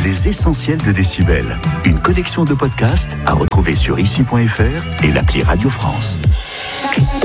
Les essentiels de Décibel. Une collection de podcasts à retrouver sur ici.fr et l'appli Radio France.